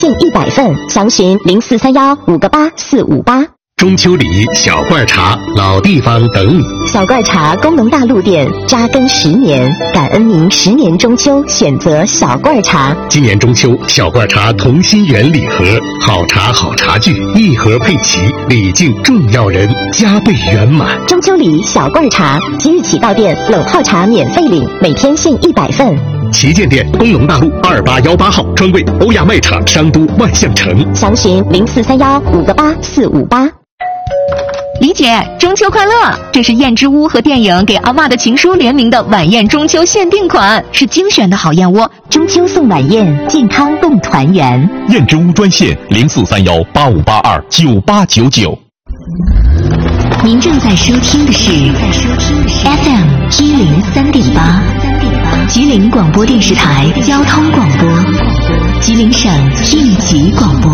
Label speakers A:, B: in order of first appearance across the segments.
A: 近100份，详询0431-58458。
B: 中秋礼、小罐茶、老地方等你。
A: 小罐茶功能大陆店扎根10年，感恩您10年中秋选择小罐茶。
B: 今年中秋，小罐茶同心圆礼盒，好茶好茶具，一盒配齐，礼敬重要人，加倍圆满。
A: 中秋礼小罐茶，即日起到店冷泡茶免费领，每天限100份。
B: 旗舰店东龙大路2818号，专柜欧亚卖场商都万象城。
A: 详询0431-58458。
C: 李姐，中秋快乐！这是燕之屋和电影《给阿嬷的情书》联名的晚宴中秋限定款，是精选的好燕窝。
A: 中秋送晚宴，健康共团圆。
D: 燕之屋专线0431-8582-9899。
A: 您正在收听的是 FM 103.8，吉林广播电视台交通广播，吉林省应急广播。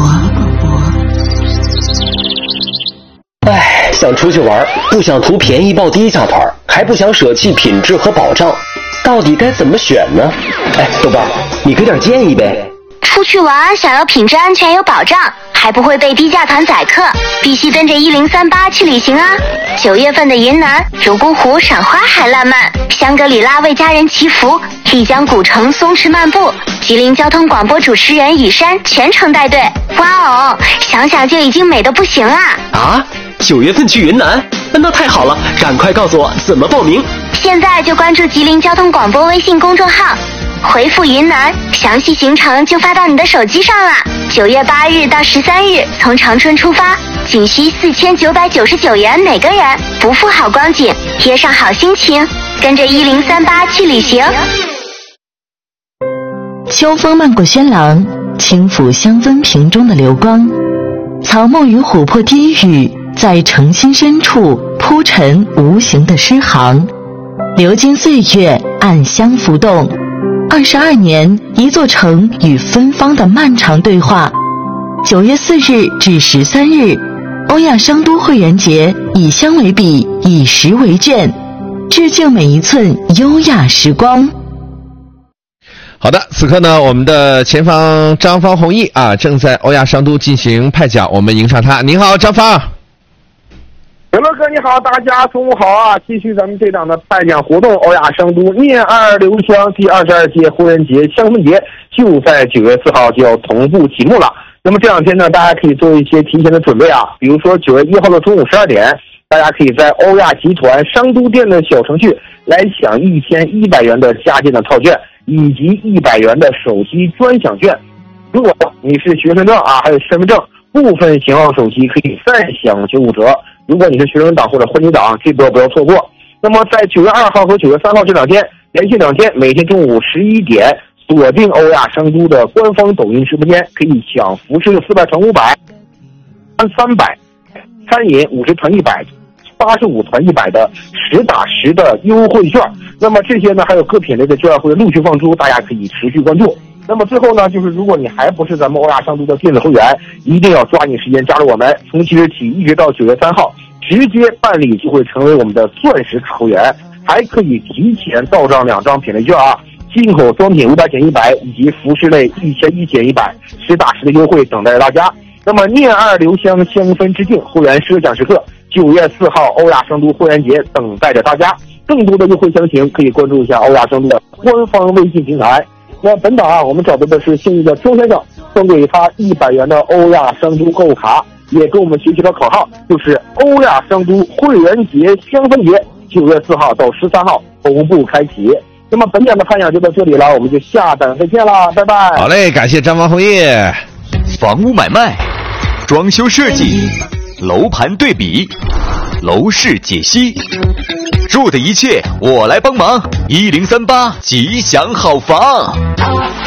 E: 唉，想出去玩，不想图便宜报低价团，还不想舍弃品质和保障，到底该怎么选呢？哎，豆瓣，你给点建议呗。
F: 出去玩想要品质安全有保障，还不会被低价团宰客，必须跟着1038去旅行啊！9月份的云南、泸沽湖赏花海烂漫，香格里拉为家人祈福，丽江古城松弛漫步，吉林交通广播主持人雨山全程带队。哇哦，想想就已经美得不行啦！
E: 啊，9月份去云南，那太好了，赶快告诉我怎么报名。
F: 现在就关注吉林交通广播微信公众号，回复云南，详细行程就发到你的手机上了。9月8日到13日，从长春出发，仅需4999元每个人，不负好光景，贴上好心情，跟着1038去旅行。
A: 秋风漫过轩廊，轻抚香氛瓶中的流光，草木与琥珀低语，在诚心深处铺陈无形的诗行，流金岁月，暗香浮动。22年，一座城与芬芳的漫长对话。9月4日至13日，欧亚商都会员节，以香为笔，以石为卷，致敬每一寸优雅时光。
G: 好的，此刻呢，我们的前方张方弘毅啊，正在欧亚商都进行派奖，我们迎上他。您好，张方。
H: 刘乐哥你好，大家中午好啊！继续咱们这档的派奖活动，欧亚商都念二留香第22届会员节香氛节就在9月4号就要同步启幕了。那么这两天呢，大家可以做一些提前的准备啊，比如说9月1号的中午12点，大家可以在欧亚集团商都店的小程序来享1100元的家电的套券，以及100元的手机专享券。如果你是学生证啊，还有身份证，部分型号手机可以再享95折。如果你是学生党或者婚礼党，这波不要错过。那么在9月2号和9月3号这两天，连续2天，每天中午11点，锁定欧亚商都的官方抖音直播间，可以享服饰400乘500、300，餐饮50团100、85团100的10打10的优惠券。那么这些呢，还有各品类的券会陆续放出，大家可以持续关注。那么最后呢，就是如果你还不是咱们欧亚商都的电子会员，一定要抓紧时间加入我们，从即日起一直到9月3号，直接办理就会成为我们的钻石卡会员，还可以提前到账2张品类券啊，进口装品500减100，以及服饰类1100减100，10打10的优惠等待着大家。那么念二留香香氛致敬会员赊奖时刻，9月4号欧亚商都会员节等待着大家。更多的优惠详情可以关注一下欧亚商都的官方微信平台。那本档啊，我们找到的是幸运的周先生，送给他100元的欧亚商都购物卡，也跟我们学习的口号，就是欧亚商都会员节香氛节，9月4号到13号同步开启。那么本档的派奖就到这里了，我们就下档再见啦，拜拜。
G: 好嘞，感谢张方弘毅。
D: 房屋买卖、装修设计、楼盘对比、楼市解析，住的一切我来帮忙。1038吉祥好房。